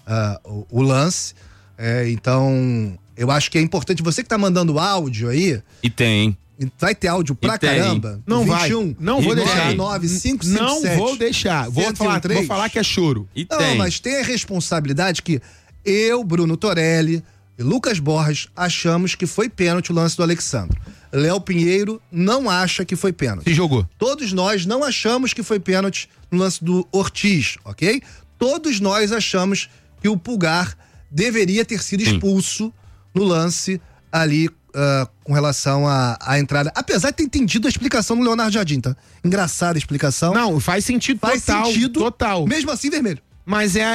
o lance. Então, eu acho que é importante, você que tá mandando áudio aí... E tem. Vai ter áudio pra caramba? Não 21, vai. Não vou deixar. 9557. Não vou deixar. Vou falar que é choro. E não, tem. mas tem a responsabilidade que eu, Bruno Torelli e Lucas Borges achamos que foi pênalti o lance do Alexandre. Léo Pinheiro não acha que foi pênalti. Se jogou. Todos nós não achamos que foi pênalti no lance do Ortiz, ok? Todos nós achamos que o Pulgar deveria ter sido expulso no lance ali com relação à entrada. Apesar de ter entendido a explicação do Leonardo Jardim, tá? Engraçada a explicação. Não, faz sentido total. Mesmo assim, vermelho. Mas não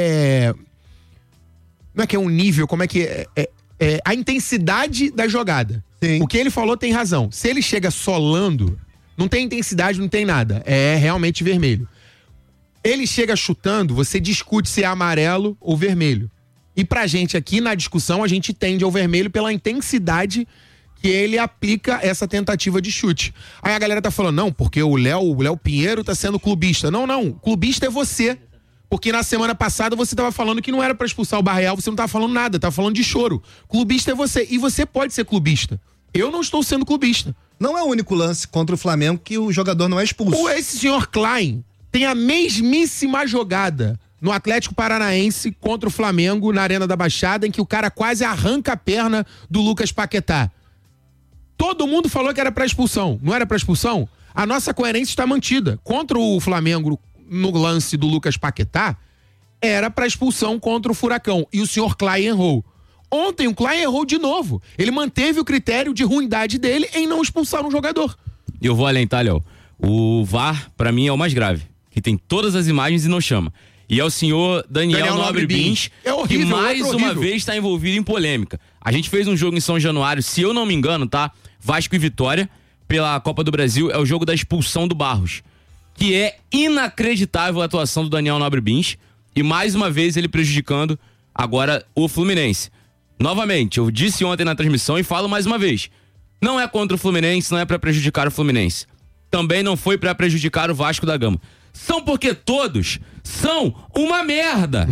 é que é um nível, como é que é a intensidade da jogada. Sim. O que ele falou tem razão. Se ele chega solando, não tem intensidade, não tem nada. É realmente vermelho. Ele chega chutando, você discute se é amarelo ou vermelho. E pra gente aqui na discussão, a gente tende ao vermelho pela intensidade que ele aplica essa tentativa de chute. Aí a galera tá falando, não, porque o Léo Pinheiro tá sendo clubista. Não, clubista é você. Porque na semana passada você tava falando que não era pra expulsar o Barreal, você não tava falando nada, tava falando de choro. Clubista é você. E você pode ser clubista. Eu não estou sendo clubista. Não é o único lance contra o Flamengo que o jogador não é expulso. Esse senhor Klein tem a mesmíssima jogada no Atlético Paranaense contra o Flamengo na Arena da Baixada, em que o cara quase arranca a perna do Lucas Paquetá. Todo mundo falou que era pra expulsão. Não era pra expulsão? A nossa coerência está mantida. Contra o Flamengo, no lance do Lucas Paquetá, era pra expulsão contra o Furacão. E o senhor Klein errou. Ontem o Klein errou de novo. Ele manteve o critério de ruindade dele em não expulsar um jogador. E eu vou além, tá, Léo? O VAR, pra mim, é o mais grave. Que tem todas as imagens e não chama. E é o senhor Daniel Nobre Bins, que mais uma vez está envolvido em polêmica. A gente fez um jogo em São Januário, se eu não me engano, tá? Vasco e Vitória, pela Copa do Brasil, é o jogo da expulsão do Barros. Que é inacreditável a atuação do Daniel Nobre Bins. E mais uma vez ele prejudicando agora o Fluminense. Novamente, eu disse ontem na transmissão e falo mais uma vez. Não é contra o Fluminense, não é para prejudicar o Fluminense. Também não foi para prejudicar o Vasco da Gama. São porque todos são uma merda.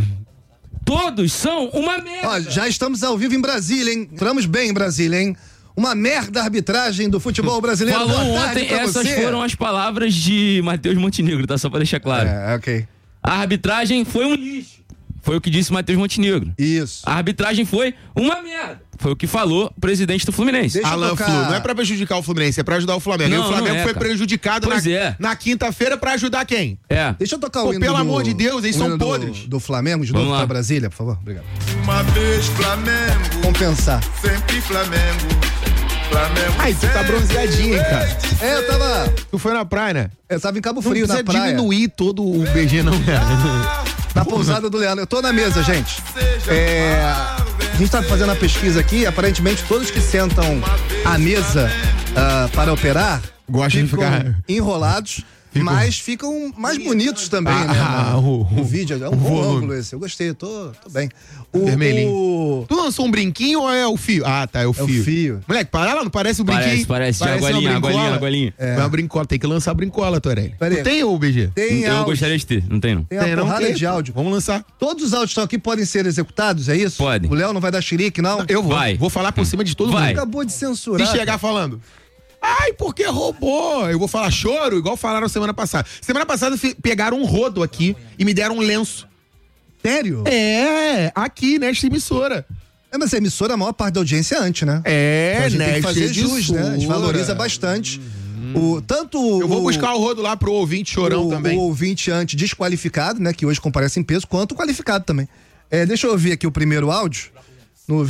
Todos são uma merda. Ó, já estamos ao vivo em Brasília, hein? Entramos bem em Brasília, hein? Uma merda a arbitragem do futebol brasileiro. Falou ontem, essas foram as palavras de Matheus Montenegro, tá? Só pra deixar claro. Ok. A arbitragem foi um lixo. Foi o que disse Matheus Montenegro. Isso. A arbitragem foi uma merda. Foi o que falou o presidente do Fluminense. Alan Flu, não é pra prejudicar o Fluminense, é pra ajudar o Flamengo. Não, e o Flamengo não é, foi cara. prejudicado na quinta-feira pra ajudar quem? Deixa eu tocar o hino pelo amor de Deus, eles são podres. Do Flamengo, de Vamos novo lá. pra Brasília, por favor. Obrigado. Uma vez Flamengo, Vamos pensar. sempre Flamengo. Flamengo. Ai, tu tá bronzeadinho, hein, cara. Eu tava... Tu foi na praia, né? Eu tava em Cabo Não Frio, na precisa praia. diminuir todo o BG, não, cara. Na pousada do Leandro. Eu tô na mesa, gente. A gente tá fazendo a pesquisa aqui, aparentemente todos que sentam à mesa para operar Gostam de ficar enrolados, mas ficam mais bonitos também, né? O vídeo é um bom ângulo esse. Eu gostei, tô bem. Vermelhinho. Tu lançou um brinquinho ou é o fio? Ah, tá, é o fio. É o fio. Moleque, para lá, não parece um brinquinho? Parece. uma Agolinha. É uma brincola, tem que lançar a brincola, Torelli. Pera aí. Tu tem, ô BG? Tem Eu áudio. gostaria de ter, não tem não. Tem uma Tem, não porrada tem. de áudio. Vamos lançar. Todos os áudios estão aqui, podem ser executados, é isso? Pode. O Léo não vai dar xerique, não? Eu vou. Vai. Vou falar por cima de todo Vai. mundo. Acabou de censurar. Se chegar falando, ai, porque roubou. Eu vou falar choro, igual falaram semana passada. Semana passada pegaram um rodo aqui e me deram um lenço. Sério? Aqui, nesta emissora. Mas a emissora, a maior parte da audiência é antes, né? Então a gente tem que fazer jus, né? A gente valoriza bastante. Eu vou buscar o rodo lá pro ouvinte chorão também. O ouvinte antes desqualificado, né? Que hoje comparece em peso, quanto o qualificado também. Deixa eu ouvir aqui o primeiro áudio. No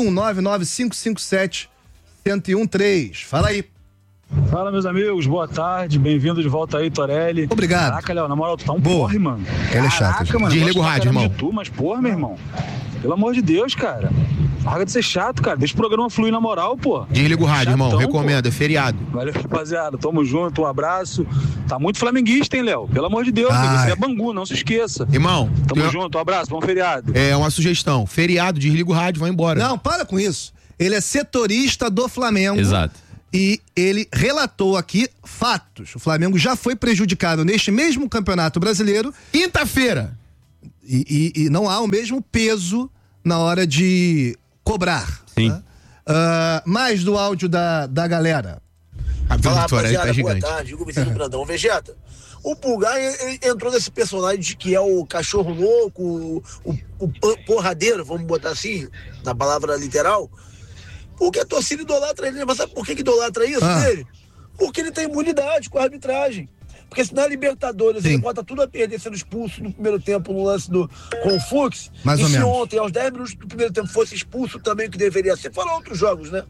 21-99557-1013. Fala aí. Fala, meus amigos, boa tarde, bem-vindo de volta aí, Torelli. Obrigado. Caraca, Léo, na moral, tu tá um Boa. porre, mano. Ela é chata, Caraca, gente. mano. Desliga o rádio, irmão. De tu, mas porra, meu irmão. Pelo amor de Deus, cara. Larga de ser chato, cara. Deixa o programa fluir na moral, pô. Desliga o rádio, irmão. Chatão, Recomendo, é feriado. Valeu, rapaziada. Tamo junto, um abraço. Tá muito flamenguista, hein, Léo? Pelo amor de Deus, Ai. você é Bangu, não se esqueça. Irmão, Tamo junto, um abraço, bom feriado. é uma sugestão. Feriado, desliga o rádio, vai embora. Não, para com isso. Ele é setorista do Flamengo. Exato. E ele relatou aqui fatos. O Flamengo já foi prejudicado neste mesmo Campeonato Brasileiro. Quinta-feira. E não há o mesmo peso na hora de cobrar. Sim. Tá? Mais do áudio da galera. Fala, rapaziada, boa tarde, Hugo Vicente Brandão. Vegeta, o Pulgar entrou nesse personagem de que é o cachorro louco, o porradeiro, vamos botar assim, na palavra literal, porque a torcida idolatra ele. Mas sabe por que idolatra isso dele? Porque ele tem imunidade com a arbitragem. Porque se na Libertadores ele bota tudo a perder sendo expulso no primeiro tempo no lance com o Fux, e se ontem, aos 10 minutos do primeiro tempo, fosse expulso também, que deveria ser, fora outros jogos, né?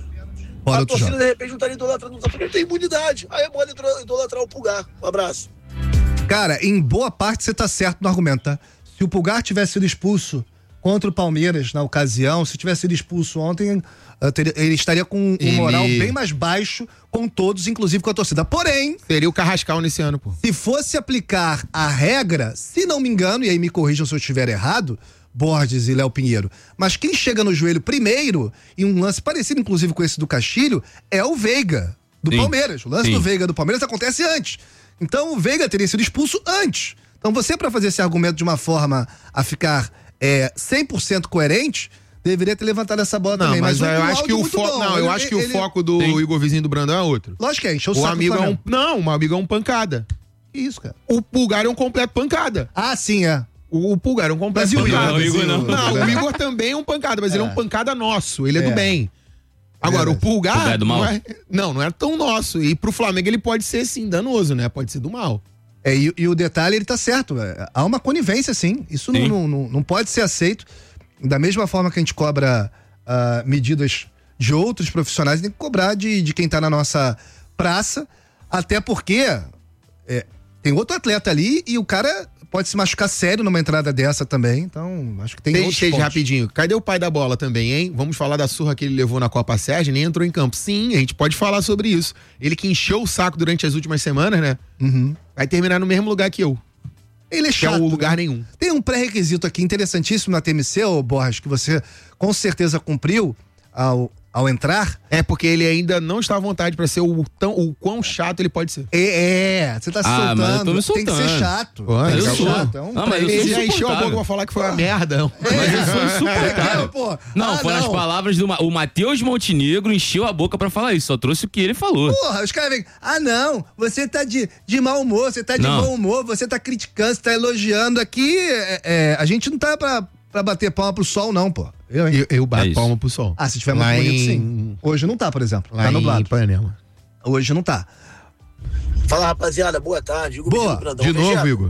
A torcida, de repente, não estaria idolatrando, porque ele tem imunidade. Aí é bom idolatrar o Pulgar. Um abraço. Cara, em boa parte você tá certo no argumento, tá? Se o Pulgar tivesse sido expulso contra o Palmeiras na ocasião, se tivesse sido expulso ontem, ele estaria com um moral bem mais baixo com todos, inclusive com a torcida. Porém... seria o Carrascal nesse ano, pô. Se fosse aplicar a regra, se não me engano, e aí me corrijam se eu estiver errado, Borges e Léo Pinheiro, mas quem chega no joelho primeiro, em um lance parecido inclusive com esse do Castilho, é o Veiga, do Palmeiras. O lance do Veiga do Palmeiras acontece antes. Então o Veiga teria sido expulso antes. Então você, para fazer esse argumento de uma forma a ficar 100% coerente, deveria ter levantado essa bola também. Mas eu acho que o foco do Igor Vizinho do Brandão é outro. Lógico que é, encheu o saco amigo o amigo é um pancada. Que isso, cara? O Pulgar é um completo pancada. Ah, sim, é. O Pulgar é um completo pancada. O Igor não. O Igor também é um pancada, mas ele é um pancada nosso, ele é do bem. Agora, o Pulgar é do mal? Não é tão nosso. E pro Flamengo ele pode ser, sim, danoso, né? Pode ser do mal. E o detalhe, ele tá certo. Há uma conivência, sim. Isso não pode ser aceito. Da mesma forma que a gente cobra medidas de outros profissionais, tem que cobrar de quem tá na nossa praça. Até porque tem outro atleta ali e o cara pode se machucar sério numa entrada dessa também. Então, acho que tem outros pontos. Rapidinho. Cadê o pai da bola também, hein? Vamos falar da surra que ele levou na Copa Sérgio, nem entrou em campo. Sim, a gente pode falar sobre isso. Ele que encheu o saco durante as últimas semanas, né? Vai terminar no mesmo lugar que eu. Ele é chato. Que é o lugar nenhum. Tem um pré-requisito aqui interessantíssimo na TMC, Borges, que você com certeza cumpriu ao entrar. É porque ele ainda não está à vontade pra ser o quão chato ele pode ser. Você tá se soltando. Mas eu tô me soltando. Tem que ser chato. Tem que ser chato. Ele já encheu a boca pra falar que foi uma merda. Mas eu sou insuportável. Foram as palavras do o Matheus Montenegro, encheu a boca pra falar isso. Só trouxe o que ele falou. Porra, os caras vêm, não, você tá de mau humor, você tá de bom humor, você tá criticando, você tá elogiando. Aqui, a gente não tá pra bater palma pro sol, não, pô. Eu bato palma pro sol. Se tiver muito bonito, sim. Hoje não tá, por exemplo. Tá nublado. Em Ipanema. Hoje não tá. Fala, rapaziada, boa tarde. Igor boa. Brandão. De novo, Igor.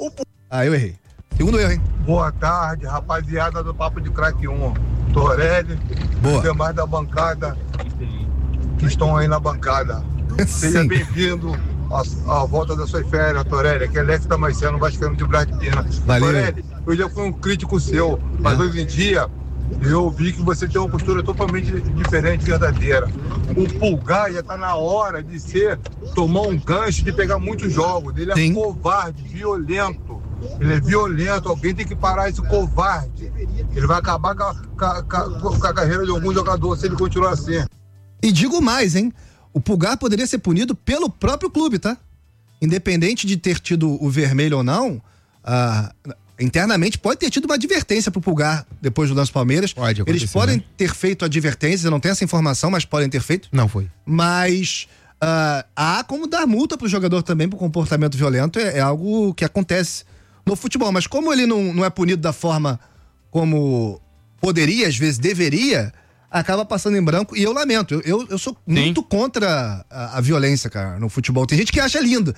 Eu errei. Segundo erro, hein? Boa tarde, rapaziada do Papo de Craque 1. Torelli, os demais da bancada que estão aí na bancada. Seja bem-vindo à volta das suas férias, Torelli. Aqui é Alex Damasceno, vascaíno de Brasília. Torelli, eu já fui um crítico seu, mas hoje em dia eu vi que você tem uma postura totalmente diferente, verdadeira. O Pulgar já tá na hora de tomar um gancho, de pegar muitos jogos. Ele é covarde, violento. Ele é violento, alguém tem que parar esse covarde. Ele vai acabar com a carreira de algum jogador se ele continuar assim. E digo mais, hein? O Pulgar poderia ser punido pelo próprio clube, tá? Independente de ter tido o vermelho ou não, internamente pode ter tido uma advertência pro Pulgar depois do lance Palmeiras. Eles podem ter feito advertências, eu não tenho essa informação, mas podem ter feito. Não foi. Mas há como dar multa pro jogador também por comportamento violento, é algo que acontece no futebol. Mas como ele não é punido da forma como poderia, às vezes deveria, acaba passando em branco, e eu lamento, eu sou muito contra a violência, cara, no futebol. Tem gente que acha lindo.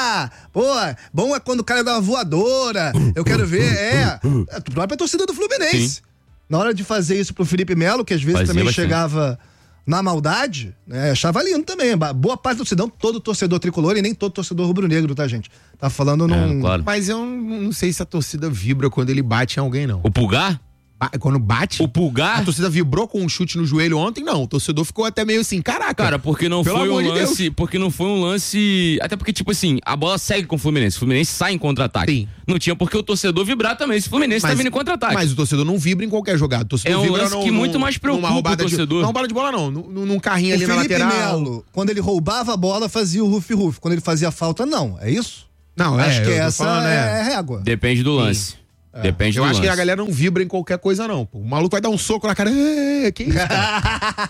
Bom é quando o cara dá uma voadora, eu quero ver, a própria torcida do Fluminense. Sim. Na hora de fazer isso pro Felipe Melo, que às vezes também chegava na maldade, né, achava lindo também. Boa parte do torcedor, todo torcedor tricolor e nem todo torcedor rubro-negro, tá, gente? Tá falando claro. Mas eu não sei se a torcida vibra quando ele bate em alguém, não. O Pulgar? Quando bate, o Pulgar, a torcida vibrou com um chute no joelho ontem, não. O torcedor ficou até meio assim, caraca. Cara, porque não foi um lance, porque não foi um lance, até porque tipo assim, a bola segue com o Fluminense sai em contra-ataque. Sim. Não tinha porque o torcedor vibrar também, se o Fluminense tá vindo em contra-ataque. Mas o torcedor não vibra em qualquer jogada. O torcedor vibra lance que muito mais preocupa o torcedor. Não bola de bola não, num carrinho ali na lateral. O Felipe Melo, quando ele roubava a bola, fazia o ruf-ruf. Quando ele fazia falta, não. É isso? Não, acho que essa é a régua. Depende do lance. Depende do lance. Eu acho que a galera não vibra em qualquer coisa, não. Pô. O maluco vai dar um soco na cara. Que isso, cara?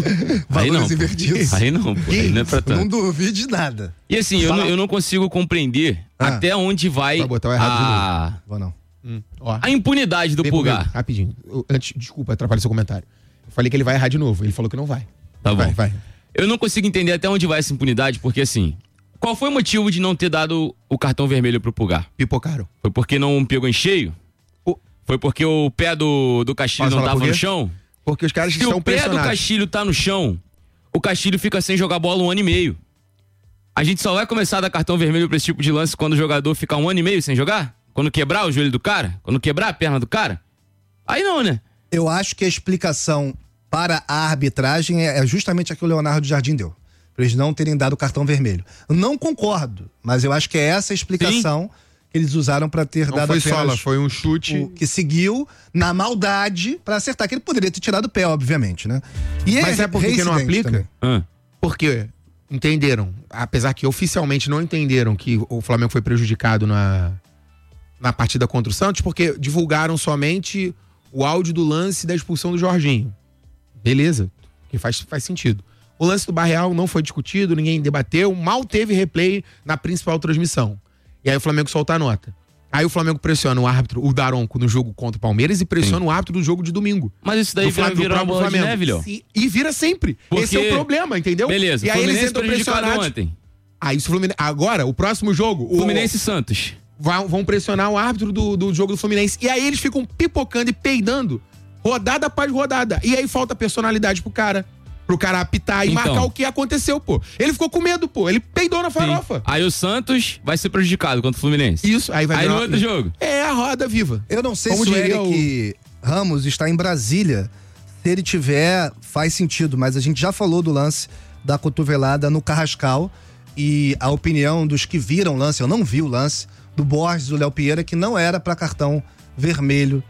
Aí não, aí não, pô. Aí não é pra tanto. Não duvide de nada. E assim, eu não consigo compreender até onde vai botar o errado de novo. Vou não. A impunidade do Pulgar. Rapidinho. Desculpa, atrapalhei seu comentário. Eu falei que ele vai errar de novo. Ele falou que não vai. Tá bom. Vai. Eu não consigo entender até onde vai essa impunidade, porque assim, qual foi o motivo de não ter dado o cartão vermelho pro Pulgar? Pipocaram. Foi porque não pegou em cheio? Foi porque o pé do Castilho não tava no chão? Porque os caras estão pressionados. Se o pé do Castilho tá no chão, o Castilho fica sem jogar bola 1 ano e meio. A gente só vai começar a dar cartão vermelho pra esse tipo de lance quando o jogador ficar 1 ano e meio sem jogar? Quando quebrar o joelho do cara? Quando quebrar a perna do cara? Aí não, né? Eu acho que a explicação para a arbitragem é justamente a que o Leonardo Jardim deu. Pra eles não terem dado o cartão vermelho. Eu não concordo, mas eu acho que é essa a explicação que eles usaram pra ter dado apenas... Não foi sola, foi um chute... Que seguiu na maldade pra acertar, que ele poderia ter tirado o pé, obviamente, né? E mas é porque não aplica? Porque entenderam, apesar que oficialmente não entenderam que o Flamengo foi prejudicado na partida contra o Santos, porque divulgaram somente o áudio do lance da expulsão do Jorginho. Beleza, que faz sentido. O lance do Barreal não foi discutido, ninguém debateu, mal teve replay na principal transmissão. E aí o Flamengo solta a nota. Aí o Flamengo pressiona o árbitro, o Daronco, no jogo contra o Palmeiras e pressiona o árbitro do jogo de domingo. Mas isso daí vira uma bola de neve, Léo. E vira sempre. Porque... Esse é o problema, entendeu? Beleza, e aí Fluminense eles entram pressionados ontem. Aí o Fluminense... Agora, o próximo jogo... Fluminense e Santos. Vão pressionar o árbitro do jogo do Fluminense. E aí eles ficam pipocando e peidando rodada após rodada. E aí falta personalidade pro cara apitar e marcar o que aconteceu, pô. Ele ficou com medo, pô. Ele peidou na farofa. Sim. Aí o Santos vai ser prejudicado contra o Fluminense. Isso, aí vai no outro jogo. É a roda viva. Eu não sei se o Eric Ramos está em Brasília. Se ele tiver, faz sentido, mas a gente já falou do lance da cotovelada no Carrascal e a opinião dos que viram o lance, eu não vi o lance, do Borges, do Léo Pierre, que não era para cartão vermelho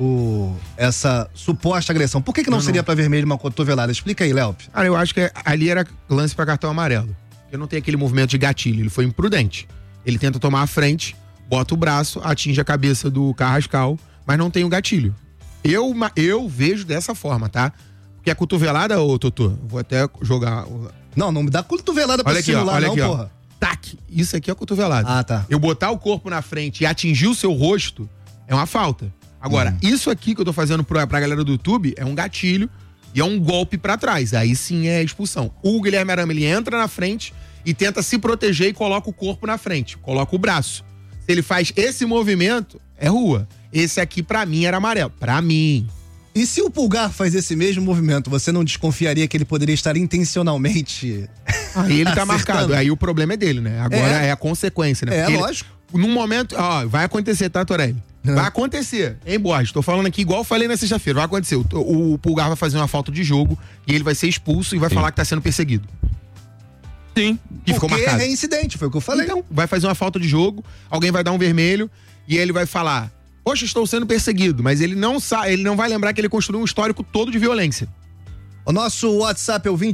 essa suposta agressão. Por que não seria pra vermelho uma cotovelada? Explica aí, Léo. Cara, eu acho que ali era lance pra cartão amarelo. Porque não tem aquele movimento de gatilho. Ele foi imprudente. Ele tenta tomar a frente, bota o braço, atinge a cabeça do Carrascal, mas não tem o gatilho. Eu vejo dessa forma, tá? Porque a cotovelada, Totô, vou até jogar... Não me dá cotovelada pra celular, não, porra. Tac! Isso aqui é a cotovelada. Ah, tá. Eu botar o corpo na frente e atingir o seu rosto é uma falta. Agora, isso aqui que eu tô fazendo pra galera do YouTube é um gatilho e é um golpe pra trás. Aí sim é expulsão. O Guilherme Arana, ele entra na frente e tenta se proteger e coloca o corpo na frente. Coloca o braço. Se ele faz esse movimento, é rua. Esse aqui, pra mim, era amarelo. Pra mim. E se o Pulgar faz esse mesmo movimento, você não desconfiaria que ele poderia estar intencionalmente... Aí ele tá marcado. Aí o problema é dele, né? Agora é a consequência, né? Porque lógico. Num momento... vai acontecer, tá, Torelli? Vai acontecer, hein, Borges? Tô falando aqui igual eu falei na sexta-feira. Vai acontecer. O Pulgar vai fazer uma falta de jogo e ele vai ser expulso e vai falar que tá sendo perseguido. Sim. E ficou marcado. Porque é reincidente, foi o que eu falei. Então, vai fazer uma falta de jogo, alguém vai dar um vermelho e ele vai falar: poxa, estou sendo perseguido. Mas ele não vai lembrar que ele construiu um histórico todo de violência. O nosso WhatsApp é o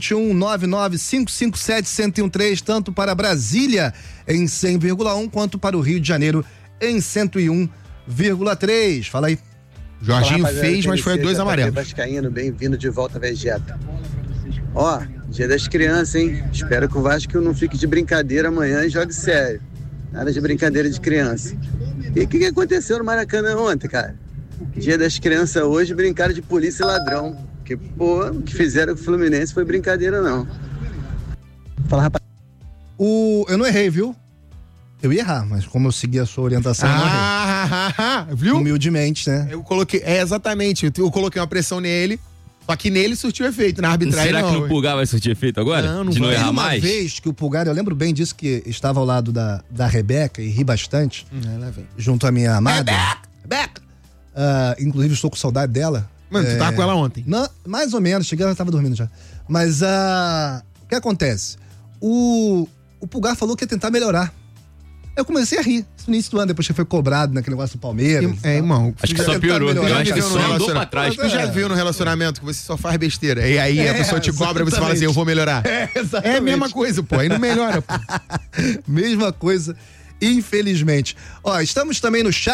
2199557113, tanto para Brasília em 100,1 quanto para o Rio de Janeiro em 101,3. Fala aí. Jorginho fez, mas foi a 2 amarelos. Vascaíno, bem-vindo de volta, Vegeta. Ó, dia das crianças, hein? Espero que o Vasco não fique de brincadeira amanhã e jogue sério. Nada de brincadeira de criança. E o que aconteceu no Maracanã ontem, cara? Dia das crianças hoje, brincaram de polícia e ladrão. Porque, pô, o que fizeram com o Fluminense foi brincadeira, não. Fala, rapaz. Eu não errei, viu? Eu ia errar, mas como eu segui a sua orientação, eu não errei. Viu? Humildemente, né? Eu coloquei, exatamente, eu coloquei uma pressão nele, só que nele surtiu efeito, na arbitragem Será que no Pulgar vai surtir efeito agora? Não de não vai. errar uma mais? vez que o Pulgar, eu lembro bem disso, que estava ao lado da Rebeca e ri bastante, junto à minha amada. Rebeca! Inclusive, estou com saudade dela. Mano, tu tava com ela ontem? Não, mais ou menos, cheguei, ela estava dormindo já. Mas o que acontece? O Pulgar falou que ia tentar melhorar. Eu comecei a rir no início do ano, depois que foi cobrado naquele negócio do Palmeiras. Irmão, acho que só piorou. Eu acho que só andou pra trás. Tu já viu no relacionamento que você só faz besteira. E aí a pessoa te cobra e você fala assim, eu vou melhorar. É a mesma coisa, pô. Aí não melhora, pô. Mesma coisa, infelizmente. Ó, estamos também no chat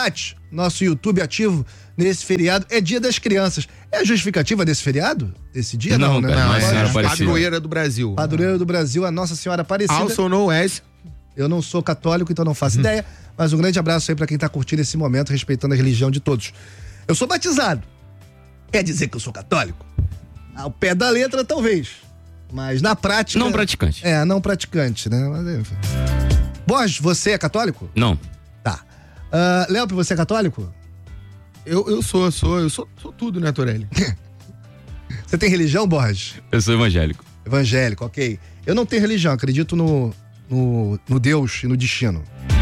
nosso YouTube ativo nesse feriado. É Dia das Crianças. É a justificativa desse feriado? Desse dia? Não, né? Não, é Padroeira do Brasil. Padroeira do Brasil, a Nossa Senhora Aparecida. Also known as... Eu não sou católico, então não faço ideia, mas um grande abraço aí pra quem tá curtindo esse momento, respeitando a religião de todos. Eu sou batizado. Quer dizer que eu sou católico? Ao pé da letra, talvez. Mas na prática... Não praticante. Não praticante, né? Mas, enfim. Borges, você é católico? Não. Tá. Léo, você é católico? Eu sou tudo, né, Torelli? Você tem religião, Borges? Eu sou evangélico. Evangélico, ok. Eu não tenho religião, acredito no Deus e no destino.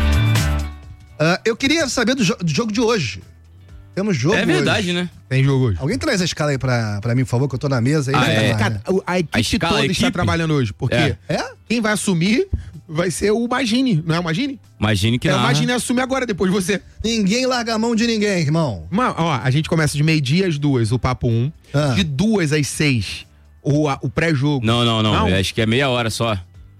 Eu queria saber do jogo de hoje. Temos jogo hoje. É verdade, né? Tem jogo hoje. Alguém traz a escala aí pra mim, por favor, que eu tô na mesa aí. A equipe toda está trabalhando hoje, porque quem vai assumir vai ser o Magini, não é o Magini? Magini que o Magini assume agora, depois de você. Ninguém larga a mão de ninguém, irmão. A gente começa de 12:00 às 2:00, o Papo 1. De 2:00 às 6:00, o pré-jogo. Não. Acho que é meia hora só.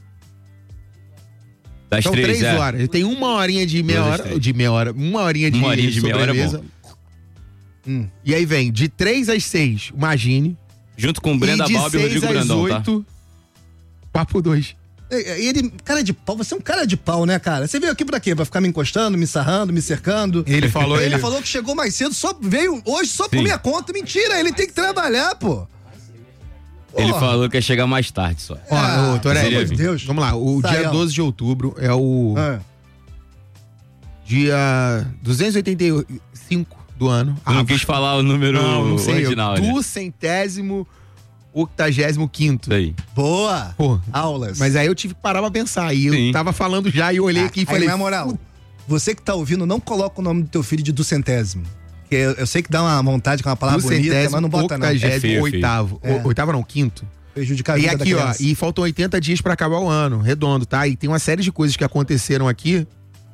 Das são 3 horas. Tem uma horinha de meia hora. Uma horinha de meia hora é bom. E aí vem de 3 às 6, o Magini. Junto com Brenda Balbi e Rodrigo Brandão, 8, tá? Papo 2. Ele, cara de pau, você é um cara de pau, né, cara? Você veio aqui pra quê? Pra ficar me encostando, me sarrando, me cercando? Ele falou que chegou mais cedo, só veio hoje só por minha conta. Mentira, ele tem que trabalhar, pô. Ele falou que ia chegar mais tarde só. Torelli, Deus. Vamos lá, o dia 12 de outubro é o dia 285 do ano. Eu não quis falar o número original, né? 285º. Aí. Boa! Aulas. Mas aí eu tive que parar pra pensar. E eu tava falando já e eu olhei aqui e falei... Na moral, você que tá ouvindo, não coloca o nome do teu filho de 200º. Porque eu sei que dá uma vontade com uma palavra bonita, mas não bota não. 88º. Oitavo não, 5º. Prejudicar a vida da criança. E faltam 80 dias pra acabar o ano, redondo, tá? E tem uma série de coisas que aconteceram aqui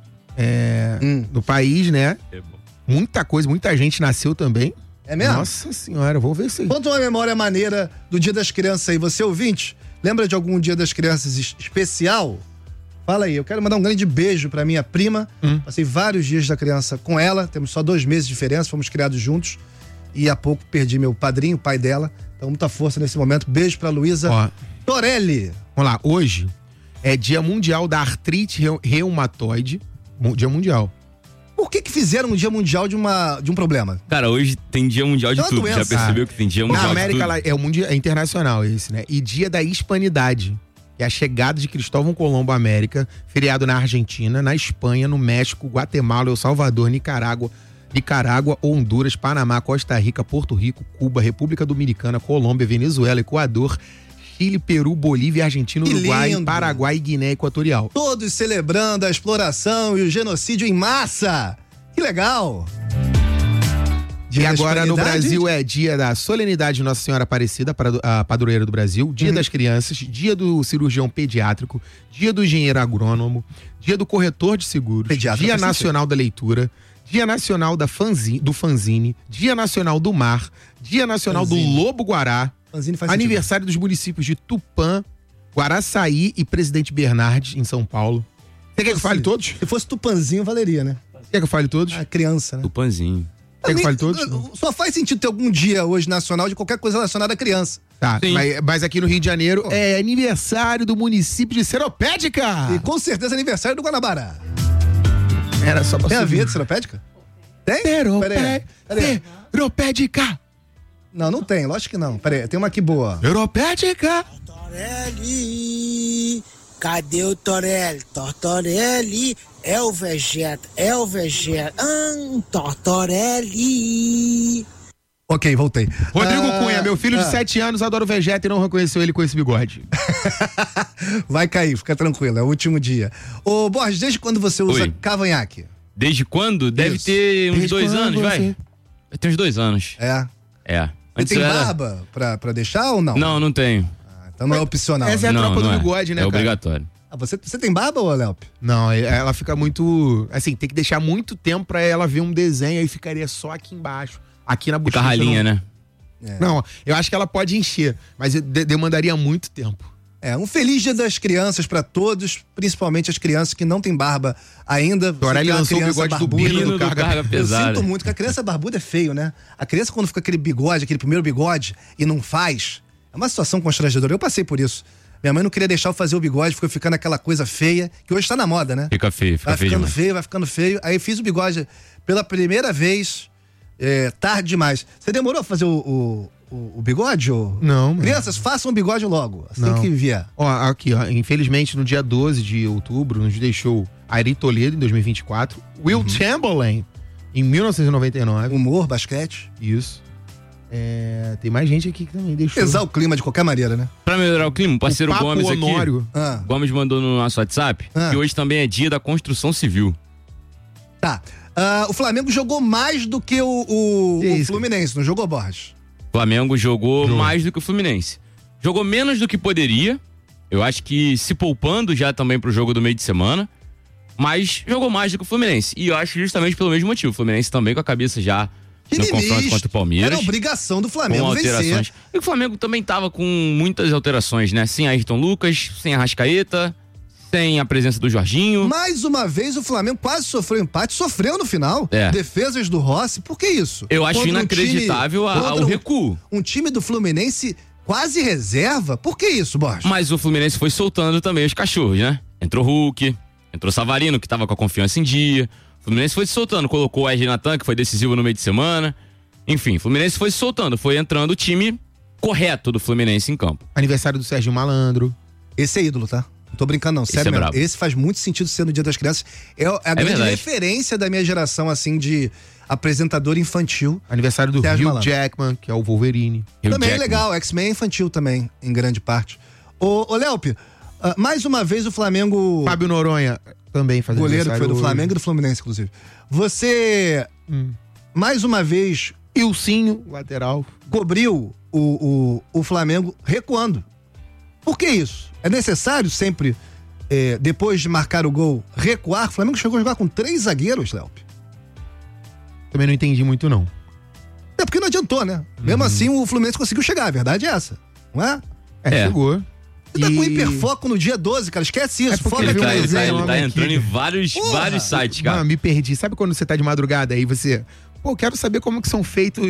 no país, né? Muita coisa, muita gente nasceu também. É mesmo? Nossa senhora, vou ver isso aí. Conta uma memória maneira do Dia das Crianças aí. Você, ouvinte, lembra de algum Dia das Crianças especial? Fala aí, eu quero mandar um grande beijo pra minha prima. Passei vários dias da criança com ela, temos só 2 meses de diferença, fomos criados juntos. E há pouco perdi meu padrinho, o pai dela. Então, muita força nesse momento. Beijo pra Luísa Torelli. Vamos lá, hoje é Dia Mundial da Artrite Reumatoide. Dia Mundial. Por que fizeram um Dia Mundial de um problema? Cara, hoje tem Dia Mundial de tudo. Doença. Já percebeu que tem Dia Mundial de tudo? Na América é internacional esse, né? E Dia da Hispanidade, que é a chegada de Cristóvão Colombo à América, feriado na Argentina, na Espanha, no México, Guatemala, El Salvador, Nicarágua, Honduras, Panamá, Costa Rica, Porto Rico, Cuba, República Dominicana, Colômbia, Venezuela, Equador, Chile, Peru, Bolívia, Argentina, Uruguai, Paraguai e Guiné Equatorial. Todos celebrando a exploração e o genocídio em massa. Que legal! E agora no Brasil é dia da solenidade de Nossa Senhora Aparecida, a padroeira do Brasil, dia das crianças, dia do cirurgião pediátrico, dia do engenheiro agrônomo, dia do corretor de seguros, dia nacional da leitura, dia nacional do fanzine, dia nacional do mar, dia nacional do lobo-guará, aniversário dos municípios de Tupã, Guaraçaí e Presidente Bernardes, em São Paulo. Você quer que eu fale todos? Se fosse Tupanzinho, valeria, né? Quer que eu fale todos? A criança, né? Tupanzinho. Quer que eu fale todos? Só faz sentido ter algum dia hoje nacional de qualquer coisa relacionada à criança. Tá, mas aqui no Rio de Janeiro é aniversário do município de Seropédica. E com certeza aniversário do Guanabara. Era só pra Tem a vinheta Seropédica? Tem? Seropédica. Não tem, lógico que não. Pera aí, tem uma aqui boa. Seropédica. Torelli, cadê o Torelli? Torelli é o Vegeta. Torelli. Ok, voltei. Rodrigo Cunha, meu filho de 7 anos, adora o Vegeta e não reconheceu ele com esse bigode. Vai cair, fica tranquilo, é o último dia. Ô, Borges, desde quando você usa cavanhaque? Desde quando? Deve ter uns 2 anos, vai? Deve ter uns 2 anos. É? Você tem barba pra deixar ou não? Não tenho. Então não é opcional. Essa é a tropa do bigode, né, cara? É obrigatório. Você tem barba, ô Léo? Não, ela fica muito... Assim, tem que deixar muito tempo pra ela ver um desenho, aí ficaria só aqui embaixo. Aqui na bochecha. Fica ralinha, né? Não, eu acho que ela pode encher, mas demandaria muito tempo. Um feliz Dia das Crianças pra todos, principalmente as crianças que não têm barba ainda. Torelli lançou o bigode do Bino do Carga Pesada. Eu sinto muito que a criança barbuda é feio, né? A criança quando fica aquele bigode, aquele primeiro bigode, e não faz, é uma situação constrangedora. Eu passei por isso. Minha mãe não queria deixar eu fazer o bigode, ficou ficando aquela coisa feia, que hoje tá na moda, né? Fica feio, vai ficando feio. Aí fiz o bigode pela primeira vez, tarde demais. Você demorou a fazer o bigode? Ou... Não. Crianças, façam o bigode logo, assim que vier. Aqui, infelizmente, no dia 12 de outubro, nos deixou Ari Toledo, em 2024, Will Chamberlain, em 1999. Humor, basquete. Isso. Tem mais gente aqui que também deixou. Pesar o clima de qualquer maneira, né? Pra melhorar o clima, o parceiro Gomes Honório. aqui. Gomes mandou no nosso WhatsApp que hoje também é dia da construção civil. Tá. O Flamengo jogou mais do que o Fluminense, não jogou, Borges? O Flamengo jogou mais do que o Fluminense. Jogou menos do que poderia. Eu acho que se poupando já também pro jogo do meio de semana. Mas jogou mais do que o Fluminense. E eu acho justamente pelo mesmo motivo. O Fluminense também com a cabeça já no confronto contra o Palmeiras. Era obrigação do Flamengo vencer. E o Flamengo também tava com muitas alterações, né? Sem Ayrton Lucas, sem Arrascaeta, sem a presença do Jorginho. Mais uma vez o Flamengo quase sofreu empate, sofreu no final. Defesas do Rossi, por que isso? Eu acho inacreditável o recuo. Um time do Fluminense quase reserva, por que isso, Borges? Mas o Fluminense foi soltando também os cachorros, né? Entrou Hulk, entrou Savarino, que tava com a confiança em dia. O Fluminense foi se soltando, colocou o Wesley Natan, que foi decisivo no meio de semana. Enfim, o Fluminense foi se soltando, foi entrando o time correto do Fluminense em campo. Aniversário do Sérgio Malandro. Esse é ídolo, tá? Não tô brincando não, sério mesmo. Esse faz muito sentido ser no Dia das Crianças. É a grande referência da minha geração, assim, de apresentador infantil. Aniversário do Hugh Jackman, que é o Wolverine. Também é legal, X-Men é infantil também, em grande parte. Ô Léope, mais uma vez o Flamengo... Fábio Noronha também faz goleiro que foi do Flamengo e do Fluminense, inclusive. Você, mais uma vez... Ilcinho, lateral. Cobriu o Flamengo recuando. Por que isso? É necessário sempre, depois de marcar o gol, recuar? O Flamengo chegou a jogar com 3 zagueiros, Léope. Também não entendi muito, não. É porque não adiantou, né? Mesmo assim, o Fluminense conseguiu chegar, a verdade é essa, não é? Chegou. Você tá com hiperfoco no dia 12, cara, esquece isso. Foca ele tá entrando em vários sites, cara. Mano, me perdi. Sabe quando você tá de madrugada aí você... quero saber como que são feita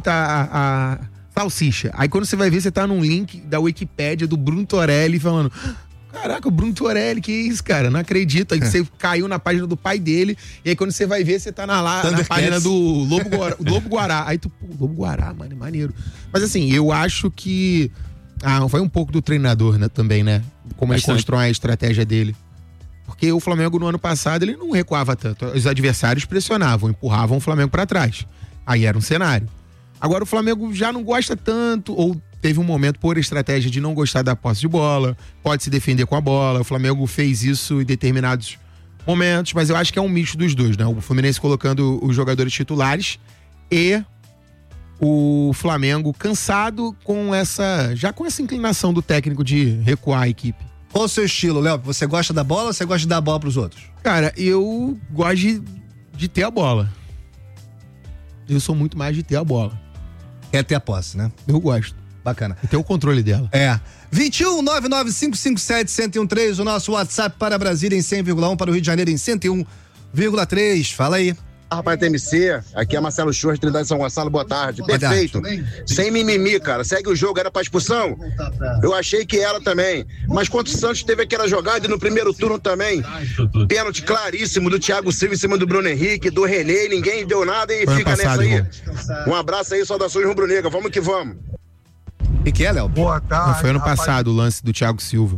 a salsicha. Aí quando você vai ver, você tá num link da Wikipédia do Bruno Torelli falando... Caraca, o Bruno Torelli, que isso, cara? Não acredito. Aí você caiu na página do pai dele, e aí quando você vai ver, você tá na página do Lobo Guará. Aí tu, Lobo Guará, mano, é maneiro. Mas assim, eu acho que... foi um pouco do treinador, né, também, né? Como ele constrói a estratégia dele. Porque o Flamengo no ano passado, ele não recuava tanto. Os adversários pressionavam, empurravam o Flamengo pra trás. Aí era um cenário. Agora o Flamengo já não gosta tanto, ou teve um momento por estratégia de não gostar da posse de bola, pode se defender com a bola. O Flamengo fez isso em determinados momentos, mas eu acho que é um misto dos dois, né? O Fluminense colocando os jogadores titulares e o Flamengo cansado com essa inclinação do técnico de recuar a equipe. Qual o seu estilo, Léo? Você gosta da bola ou você gosta de dar a bola pros outros? Cara, eu gosto de ter a bola. Eu sou muito mais de ter a bola. Quer ter a posse, né? Eu gosto. Bacana. E ter o controle dela. 21 99557 1013, o nosso WhatsApp para Brasília em 100,1, para o Rio de Janeiro em 101,3. Fala aí. Rapaz, TMC, aqui é Marcelo Churras, Trindade São Gonçalo, boa tarde. Perfeito. Sem mimimi, cara. Segue o jogo, era pra expulsão? Eu achei que era também. Mas quando o Santos teve aquela jogada e no primeiro turno também, pênalti claríssimo do Thiago Silva em cima do Bruno Henrique, do René, ninguém deu nada e fica nessa aí. Um abraço aí, saudações rubro-negra. Vamos que vamos. E que é, Léo? Boa tarde. Foi ano passado o lance do Thiago Silva.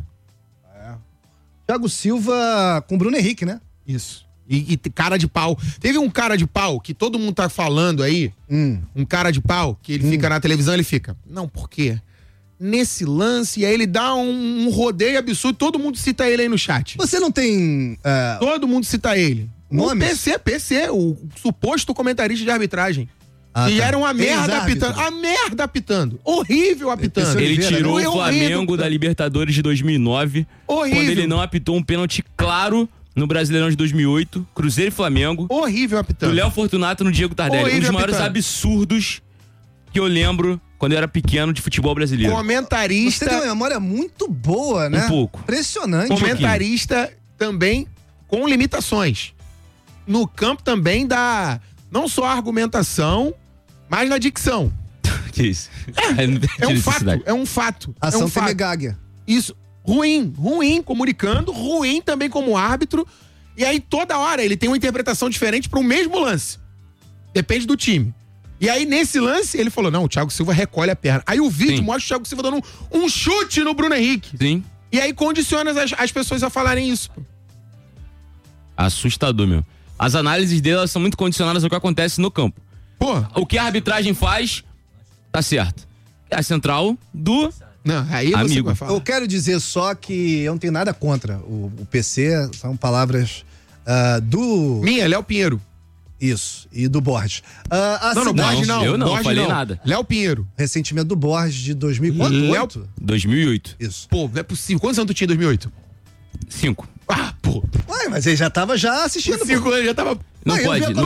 Thiago Silva com o Bruno Henrique, né? Isso. E cara de pau. Teve um cara de pau que todo mundo tá falando aí. Um cara de pau que ele fica na televisão, ele fica. Não, por quê? Nesse lance, aí ele dá um rodeio absurdo, todo mundo cita ele aí no chat. Você não tem... Todo mundo cita ele. Nomes? O PC, o suposto comentarista de arbitragem. E era uma merda apitando. A merda apitando. Horrível apitando. Ele tirou o Flamengo da Libertadores de 2009. Horrível. Quando ele não apitou um pênalti claro no Brasileirão de 2008, Cruzeiro e Flamengo. Horrível apitando. Do Léo Fortunato no Diego Tardelli. Um dos maiores absurdos que eu lembro quando eu era pequeno de futebol brasileiro. Comentarista. Você tem uma memória muito boa, né? Um pouco. Impressionante. Comentarista também com limitações. No campo também dá não só a argumentação, mas na dicção. Que isso? É um fato. Ação Temegáguia. Isso. Ruim comunicando, ruim também como árbitro. E aí toda hora ele tem uma interpretação diferente para o mesmo lance. Depende do time. E aí nesse lance ele falou, não, o Thiago Silva recolhe a perna. Aí o vídeo mostra o Thiago Silva dando um chute no Bruno Henrique. Sim. E aí condiciona as pessoas a falarem isso. Assustador, meu. As análises delas são muito condicionadas ao que acontece no campo. Pô. O que a arbitragem faz, tá certo. É a central do... Não, aí amigo. Você vai falar. Eu quero dizer só que eu não tenho nada contra o PC, são palavras do... Minha, Léo Pinheiro. Isso, e do Borges. Borges não. Eu não Borges falei não. nada. Léo Pinheiro. Ressentimento do Borges de 2008. 2008. Isso. Pô, não é possível. Quantos anos tu tinha em 2008? 5. Ah, pô. Ué, mas ele já tava assistindo. 5 anos já tava... Não pode. Não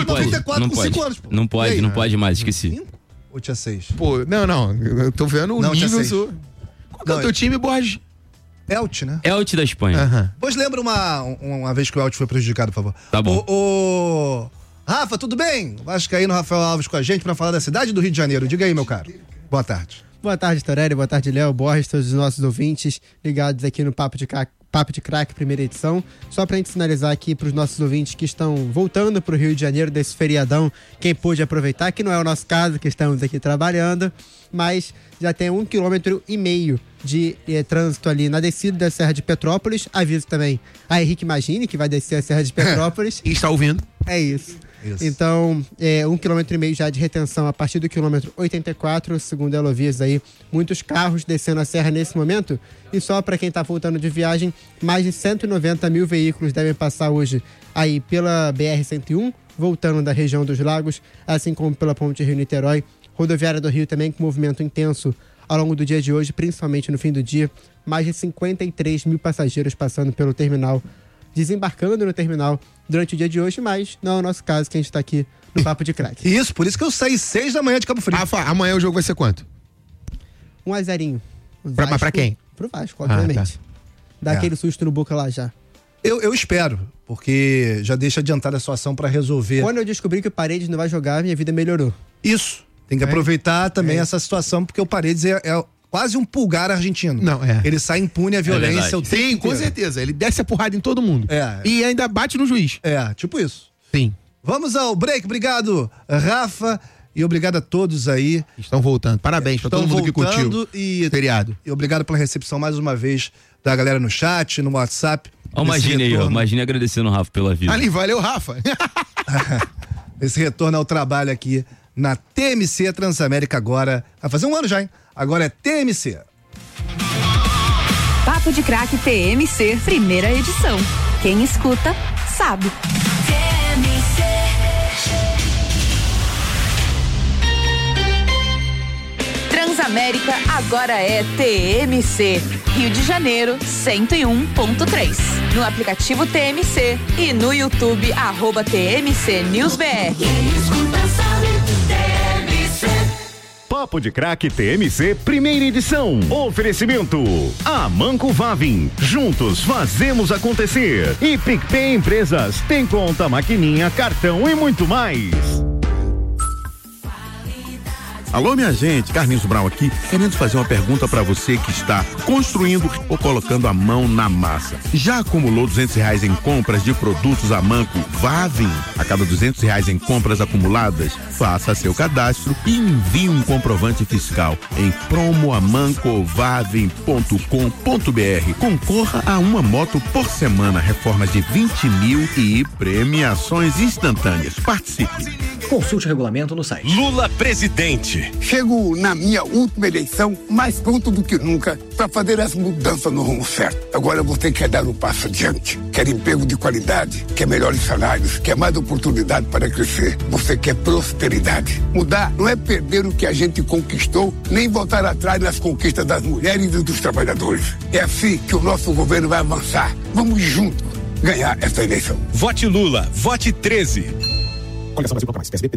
pode mais, esqueci. 5 ou tinha 6? Pô, não, eu tô vendo o nível... Qual que é o teu time, Borges? Elche, né? Elche da Espanha. Pois lembra uma vez que o Elche foi prejudicado, por favor. Tá bom. Rafa, tudo bem? Vascaíno Rafael Alves com a gente pra falar da cidade do Rio de Janeiro. Diga aí, meu caro. Boa tarde. Boa tarde, Torelli. Boa tarde, Léo, Borges, todos os nossos ouvintes ligados aqui no Papo de Craque, primeira edição. Só pra gente sinalizar aqui pros nossos ouvintes que estão voltando pro Rio de Janeiro desse feriadão, quem pôde aproveitar, que não é o nosso caso, que estamos aqui trabalhando, mas já tem 1,5 km de trânsito ali na descida da Serra de Petrópolis. Aviso também a Henrique Magini, que vai descer a Serra de Petrópolis. E está ouvindo. É isso. Então, 1,5 km já de retenção a partir do quilômetro 84, segundo a Elovias aí, muitos carros descendo a serra nesse momento. E só para quem está voltando de viagem, mais de 190 mil veículos devem passar hoje aí pela BR-101, voltando da região dos Lagos, assim como pela Ponte Rio-Niterói. Rodoviária do Rio também com movimento intenso ao longo do dia de hoje, principalmente no fim do dia. Mais de 53 mil passageiros passando pelo terminal, desembarcando no terminal durante o dia de hoje, mas não é o nosso caso, que a gente tá aqui no Papo de Craque. Isso, por isso que eu saí 6 da manhã de Cabo Frio. Rafa, amanhã o jogo vai ser quanto? 1-0. Mas pra quem? Pro Vasco, obviamente. Tá. Dá aquele susto no Boca lá já. Eu espero, porque já deixa adiantada a situação pra resolver. Quando eu descobri que o Paredes não vai jogar, minha vida melhorou. Isso. Tem que aproveitar também essa situação, porque o Paredes é quase um pulgar argentino. Não, Ele sai impune à violência. Sim, com certeza. Ele desce a porrada em todo mundo. E ainda bate no juiz. Tipo isso. Sim. Vamos ao break. Obrigado, Rafa. E obrigado a todos aí. Estão voltando. Parabéns pra todo mundo que curtiu. Feriado. E obrigado pela recepção mais uma vez da galera no chat, no WhatsApp. Imagine aí, imagine agradecendo o Rafa pela vida. Ali, valeu, Rafa. Esse retorno ao trabalho aqui na TMC Transamérica agora. Vai fazer 1 ano já, hein? Agora é TMC. Papo de Craque TMC, primeira edição. Quem escuta, sabe. TMC. Transamérica agora é TMC. Rio de Janeiro, 101.3. No aplicativo TMC e no YouTube, @TMC News BR. Quem escuta sabe, TMC. Papo de Craque TMC, primeira edição. Oferecimento: Amanco Vavin. Juntos fazemos acontecer. E PicPay Empresas. Tem conta, maquininha, cartão e muito mais. Alô, minha gente, Carlinhos Brown aqui, querendo fazer uma pergunta para você que está construindo ou colocando a mão na massa. Já acumulou R$200 em compras de produtos Amanco Vavin? A cada R$200 em compras acumuladas, faça seu cadastro e envie um comprovante fiscal em promoamancovavin.com.br. Concorra a uma moto por semana, reforma de 20 mil e premiações instantâneas. Participe. Consulte o regulamento no site. Lula presidente. Chego na minha última eleição mais pronto do que nunca para fazer essa mudança no rumo certo. Agora você quer dar um passo adiante, quer emprego de qualidade, quer melhores salários, quer mais oportunidade para crescer. Você quer prosperidade. Mudar não é perder o que a gente conquistou, nem voltar atrás nas conquistas das mulheres e dos trabalhadores. É assim que o nosso governo vai avançar. Vamos juntos ganhar essa eleição. Vote Lula, vote 13. Coligação Brasil Pouca Mais, PSB,